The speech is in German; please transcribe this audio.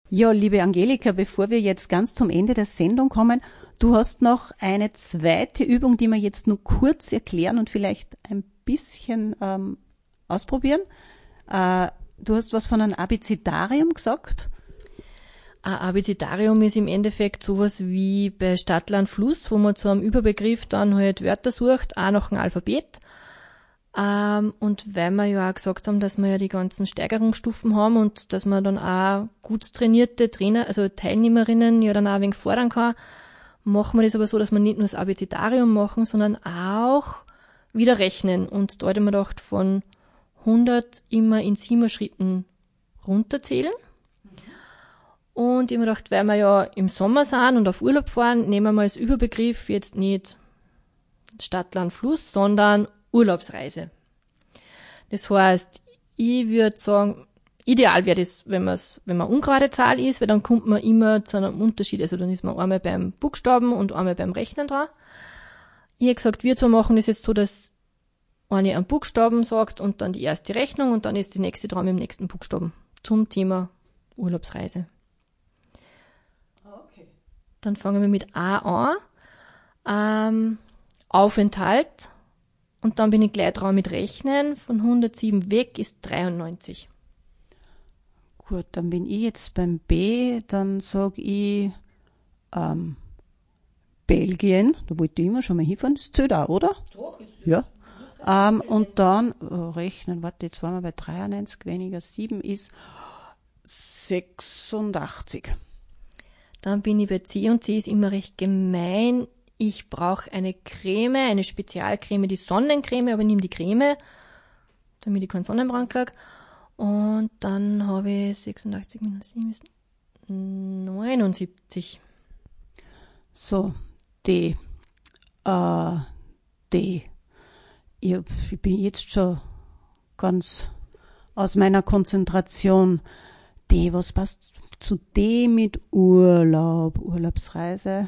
Ja, liebe Angelika, bevor wir jetzt ganz zum Ende der Sendung kommen, du hast noch eine zweite Übung, die wir jetzt nur kurz erklären und vielleicht ein bisschen ausprobieren. Du hast was von einem Abecedarium gesagt. Ein Abecedarium ist im Endeffekt sowas wie bei Stadt, Land, Fluss, wo man zu einem Überbegriff dann halt Wörter sucht, auch nach dem Alphabet. Und weil wir ja auch gesagt haben, dass wir ja die ganzen Steigerungsstufen haben und dass man dann auch gut trainierte Trainer, also Teilnehmerinnen ja dann auch ein wenig fordern kann, machen wir das aber so, dass wir nicht nur das Abecedarium machen, sondern auch wieder rechnen. Und da hätte man gedacht, von 100 immer in 7 Schritten runterzählen. Und ich habe mir gedacht, weil wir ja im Sommer sind und auf Urlaub fahren, nehmen wir mal als Überbegriff jetzt nicht Stadt, Land, Fluss, sondern Urlaubsreise. Das heißt, ich würde sagen, ideal wäre das, wenn man ungerade Zahl ist, weil dann kommt man immer zu einem Unterschied, also dann ist man einmal beim Buchstaben und einmal beim Rechnen dran. Ich habe gesagt, wir zwei machen das jetzt so, dass eine einen Buchstaben sagt und dann die erste Rechnung und dann ist die nächste dran mit dem nächsten Buchstaben zum Thema Urlaubsreise. Okay. Dann fangen wir mit A an. Aufenthalt. Und dann bin ich gleich dran mit Rechnen. Von 107 weg ist 93. Gut, dann bin ich jetzt beim B, dann sage ich Belgien, da wollte ich immer schon mal hinfahren, das zählt auch, oder? Doch, ist ja. Und dann rechnen, warte, jetzt waren wir bei 93, weniger 7 ist 86. Dann bin ich bei C und C ist immer recht gemein. Ich brauche eine Creme, eine Spezialcreme, die Sonnencreme, aber nimm die Creme, damit ich keinen Sonnenbrand kriege. Und dann habe ich 86 minus 7 ist 79. So, D. D. Ich bin jetzt schon ganz aus meiner Konzentration. D, was passt zu D mit Urlaub? Urlaubsreise.